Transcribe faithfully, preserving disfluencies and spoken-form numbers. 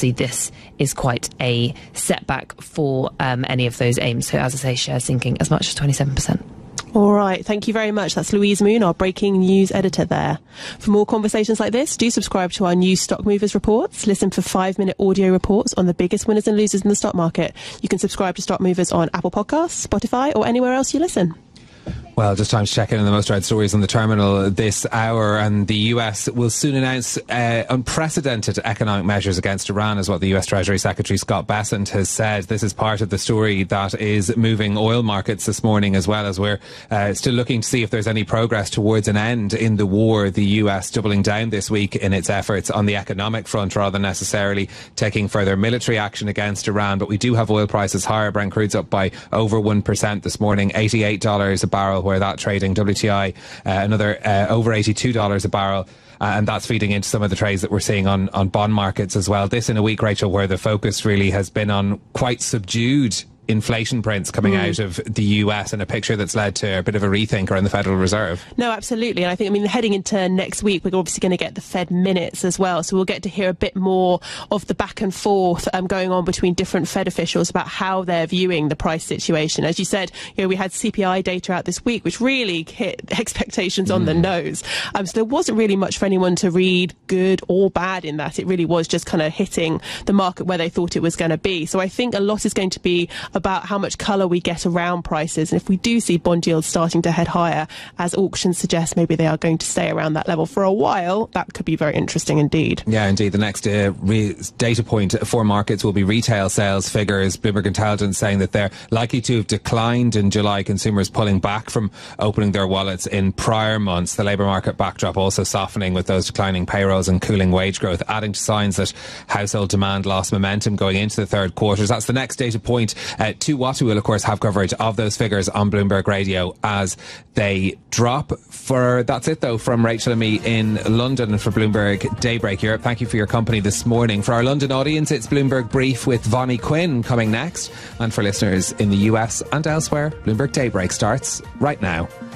obviously this is quite a setback for um, any of those aims. So as I say, shares sinking as much as twenty-seven percent. All right, thank you very much. That's Louise Moon, our breaking news editor there. For more conversations like this, do subscribe to our new Stock Movers reports. Listen for five-minute audio reports on the biggest winners and losers in the stock market. You can subscribe to Stock Movers on Apple Podcasts, Spotify, or anywhere else you listen. Well, just time to check in on the most read stories on the terminal this hour, and the U S will soon announce uh, unprecedented economic measures against Iran, is what the U S Treasury Secretary Scott Bessent has said. This is part of the story that is moving oil markets this morning, as well as we're uh, still looking to see if there's any progress towards an end in the war. The U S doubling down this week in its efforts on the economic front rather than necessarily taking further military action against Iran. But we do have oil prices higher. Brent crude's up by over one percent this morning, eighty-eight dollars a barrel where that trading. W T I uh, another uh, over eighty-two dollars a barrel. Uh, and that's feeding into some of the trades that we're seeing on, on bond markets as well. This in a week, Rachel, where the focus really has been on quite subdued inflation prints coming mm. out of the U S, and a picture that's led to a bit of a rethink around the Federal Reserve. No, absolutely. And I think, I mean, heading into next week, we're obviously going to get the Fed minutes as well. So we'll get to hear a bit more of the back and forth um, going on between different Fed officials about how they're viewing the price situation. As you said, you know, we had C P I data out this week, which really hit expectations mm. on the nose. Um, so there wasn't really much for anyone to read good or bad in that. It really was just kind of hitting the market where they thought it was going to be. So I think a lot is going to be about how much colour we get around prices, and if we do see bond yields starting to head higher, as auctions suggest maybe they are going to stay around that level for a while, that could be very interesting indeed. Yeah, indeed. The next uh, re- data point for markets will be retail sales figures. Bloomberg Intelligence saying that they're likely to have declined in July, consumers pulling back from opening their wallets in prior months. The labour market backdrop also softening with those declining payrolls and cooling wage growth, adding to signs that household demand lost momentum going into the third quarter. That's the next data point. Uh, to what we will, of course, have coverage of those figures on Bloomberg Radio as they drop. For that's it, though, from Rachel and me in London, and for Bloomberg Daybreak Europe, thank you for your company this morning. For our London audience, it's Bloomberg Brief with Vonnie Quinn coming next. And for listeners in the U S and elsewhere, Bloomberg Daybreak starts right now.